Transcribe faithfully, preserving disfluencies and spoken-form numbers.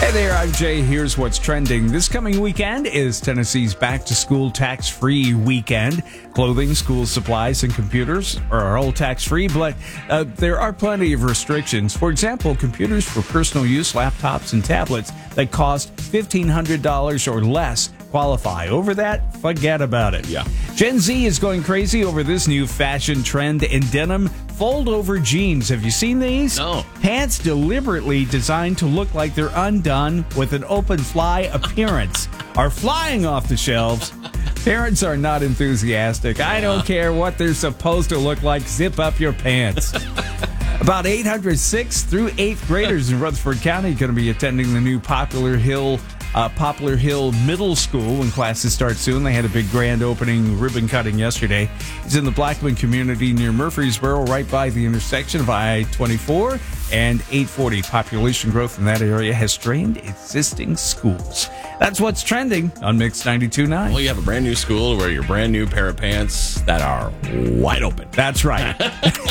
Hey there, I'm Jay. Here's what's trending. This coming weekend is Tennessee's back-to-school tax-free weekend. Clothing, school supplies, and computers are all tax-free, but uh, there are plenty of restrictions. For example, computers for personal use, laptops, and tablets that cost fifteen hundred dollars or less qualify. Over that, forget about it. Yeah. Gen Z is going crazy over this new fashion trend in denim fold-over jeans. Have you seen these? No. Pants deliberately designed to look like they're undone with an open fly appearance are flying off the shelves. Parents are not enthusiastic. I don't care what they're supposed to look like. Zip up your pants. About eight hundred sixth through eighth graders in Rutherford County are going to be attending the new Poplar Hill Uh, Poplar Hill Middle School when classes start soon. They had a big grand opening ribbon cutting yesterday. It's in the Blackman community near Murfreesboro, right by the intersection of I twenty-four and eight forty. Population growth in that area has strained existing schools. That's what's trending on Mix ninety-two point nine. Well, you have a brand new school where your brand new pair of pants that are wide open. That's right.